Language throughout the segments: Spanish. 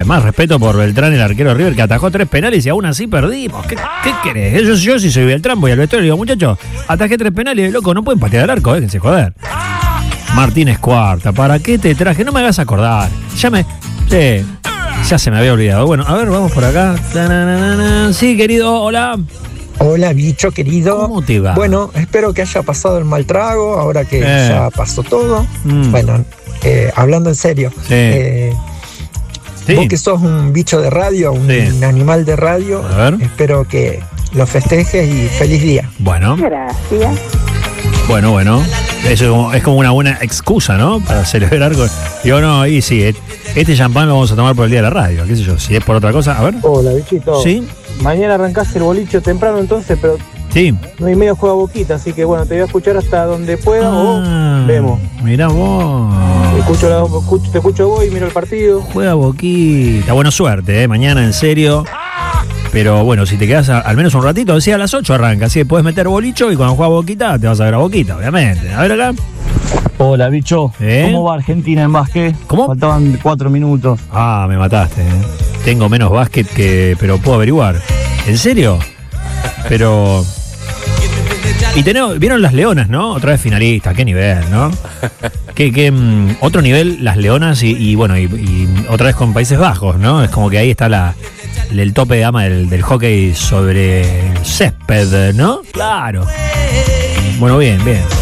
Más respeto por Beltrán, el arquero de River, que atajó 3 penales y aún así perdimos. ¿Qué querés? Yo si soy Beltrán voy al vestuario y digo, muchachos, atajé 3 penales, loco, no pueden patear al arco, déjense joder. Martínez Cuarta, ¿para qué te traje? No me hagas acordar. Ya se me había olvidado. Bueno, a ver, vamos por acá. Sí, querido, hola. Hola, bicho querido. ¿Cómo te va? Bueno, espero que haya pasado el mal trago, ahora que ya pasó todo. Bueno, hablando en serio. Sí. Vos que sos un bicho de radio, un animal de radio, espero que lo festejes y feliz día. Bueno. Gracias. Bueno. Eso es como una buena excusa, ¿no? Para celebrar con... Digo, no, y sí, este champán lo vamos a tomar por el día de la radio, qué sé yo. Si es por otra cosa, a ver. Hola, bichito. Sí. Mañana arrancás el boliche temprano entonces, pero... Sí. 9:30 juega Boquita, así que bueno, te voy a escuchar hasta donde pueda o vemos. Mirá vos. Te escucho vos y miro el partido. Juega Boquita. Bueno, suerte, mañana en serio. Pero bueno, si te quedas al menos un ratito, decía a las 8 arranca, así que puedes meter bolicho y cuando juega Boquita te vas a ver a Boquita, obviamente. A ver acá. Hola, bicho. ¿Cómo va Argentina en básquet? ¿Cómo? Faltaban 4 minutos. Ah, me mataste. Tengo menos básquet pero puedo averiguar. ¿En serio? Pero... Y vieron las Leonas, ¿no? Otra vez finalista, qué nivel, ¿no? Otro nivel, las Leonas y otra vez con Países Bajos, ¿no? Es como que ahí está el tope de gama del hockey sobre césped, ¿no? Claro. Bueno, bien.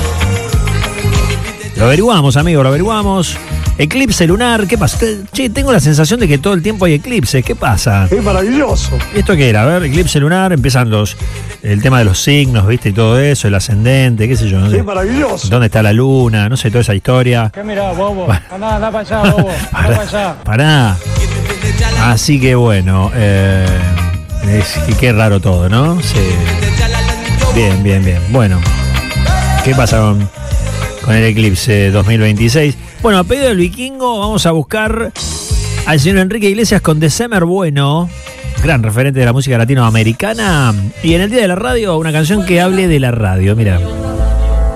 Lo averiguamos, amigo, lo averiguamos. Eclipse lunar, ¿qué pasa? Che, tengo la sensación de que todo el tiempo hay eclipses, ¿qué pasa? Es maravilloso. ¿Esto qué era? A ver, eclipse lunar, empiezan el tema de los signos, ¿viste? Y todo eso, el ascendente, qué sé yo, no sé. Es maravilloso. ¿Dónde está la luna? No sé, toda esa historia. ¿Qué mirá, bobo? Anda para allá, bobo. Anda para allá. Pará. Así que bueno, qué raro todo, ¿no? Sí. Bien. Bueno, ¿qué pasa con el eclipse 2026? Bueno, a pedido del Vikingo vamos a buscar al señor Enrique Iglesias con December Bueno, gran referente de la música latinoamericana. Y en el Día de la Radio, una canción que hable de la radio, mira.